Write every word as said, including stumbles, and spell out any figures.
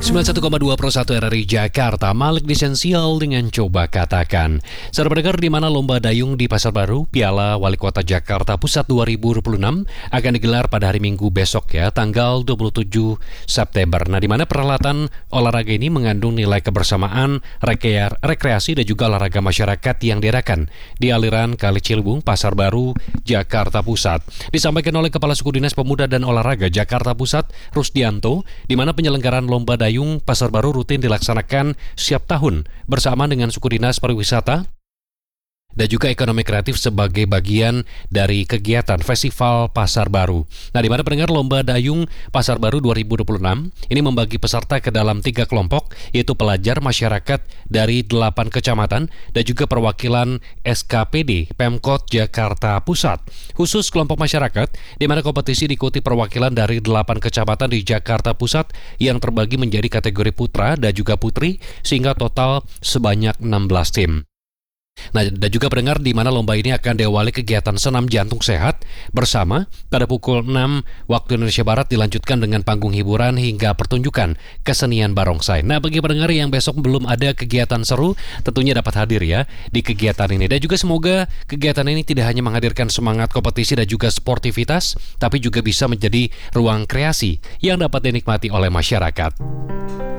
sembilan puluh satu koma dua Pro satu R R I Jakarta, Malik Esensial dengan Coba Katakan. Saudara pendengar, di mana lomba dayung di Pasar Baru Piala Wali Kota Jakarta Pusat dua ribu dua puluh enam akan digelar pada hari Minggu besok ya, tanggal dua puluh tujuh September. Nah, di mana peralatan olahraga ini mengandung nilai kebersamaan, rekre- rekreasi dan juga olahraga masyarakat yang diadakan di aliran Kali Ciliwung, Pasar Baru, Jakarta Pusat. Disampaikan oleh Kepala Suku Dinas Pemuda dan Olahraga Jakarta Pusat, Rusdianto, di mana penyelenggaraan lomba dayung Pasar Baru rutin dilaksanakan setiap tahun bersama dengan Suku Dinas Pariwisata dan juga ekonomi kreatif sebagai bagian dari kegiatan Festival Pasar Baru. Nah, di mana pendengar, lomba dayung Pasar Baru dua ribu dua puluh enam ini membagi peserta ke dalam tiga kelompok, yaitu pelajar masyarakat dari delapan kecamatan dan juga perwakilan S K P D Pemkot Jakarta Pusat. Khusus kelompok masyarakat, di mana kompetisi diikuti perwakilan dari delapan kecamatan di Jakarta Pusat yang terbagi menjadi kategori putra dan juga putri, sehingga total sebanyak enam belas tim. Nah, dan juga pendengar, di mana lomba ini akan diawali kegiatan senam jantung sehat bersama pada pukul enam waktu Indonesia Barat, dilanjutkan dengan panggung hiburan hingga pertunjukan kesenian barongsai. Nah, bagi pendengar yang besok belum ada kegiatan seru, tentunya dapat hadir ya di kegiatan ini. Dan juga semoga kegiatan ini tidak hanya menghadirkan semangat kompetisi dan juga sportivitas, tapi juga bisa menjadi ruang kreasi yang dapat dinikmati oleh masyarakat.